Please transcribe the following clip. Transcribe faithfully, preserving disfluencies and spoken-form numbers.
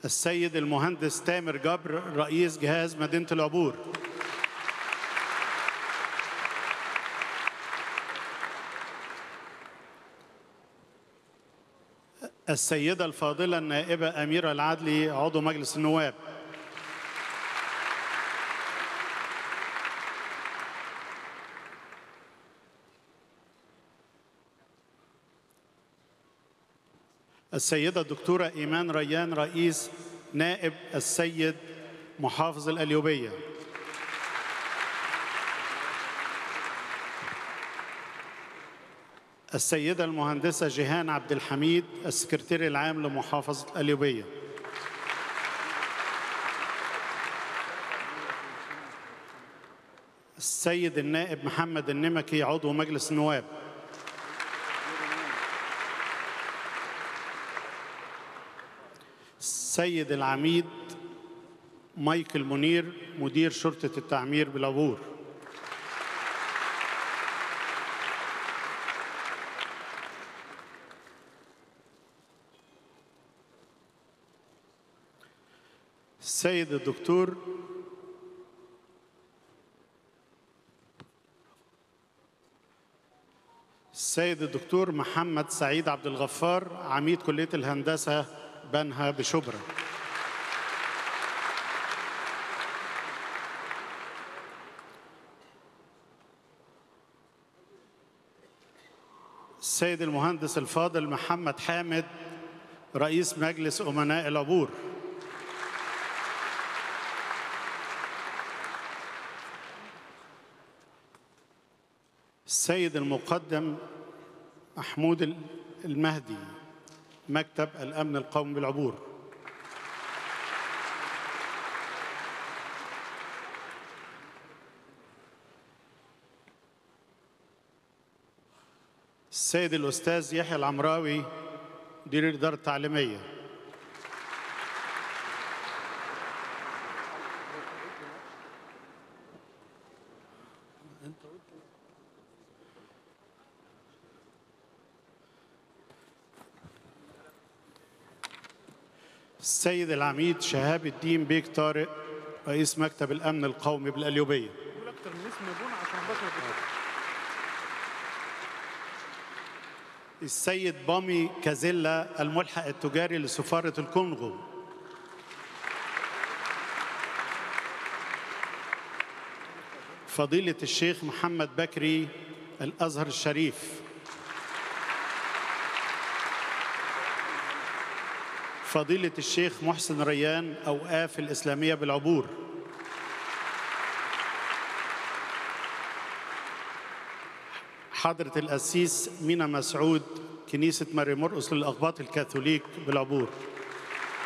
السيد المهندس تامر جبر رئيس جهاز مدينة العبور. السيدة الفاضلة النائبة أميرة العدلي عضو مجلس النواب. السيدة الدكتورة إيمان ريان رئيس نائب السيد محافظ القليوبية. السيدة المهندسة جيهان عبد الحميد السكرتير العام لمحافظة القليوبية. السيد النائب محمد النمكي عضو مجلس النواب. السيد العميد مايكل منير مدير شرطة التعمير بالعبور. السيد الدكتور السيد الدكتور محمد سعيد عبد الغفار عميد كلية الهندسة بنها بشبرا. السيد المهندس الفاضل محمد حامد رئيس مجلس أمناء العبور. السيد المقدم محمود المهدي مكتب الأمن القومي بالعبور. السيد الأستاذ يحيى العمراوي مدير الإدارة التعليمية. السيد العميد شهاب الدين بيك طارق رئيس مكتب الأمن القومي بالقليوبية. السيد بامي كازيلا الملحق التجاري لسفارة الكونغو. فضيلة الشيخ محمد بكري الأزهر الشريف. فضيلة الشيخ محسن ريان أوقاف الإسلامية بالعبور. حضرة القسيس مينا مسعود كنيسة ماري مرقس للأقباط الكاثوليك بالعبور.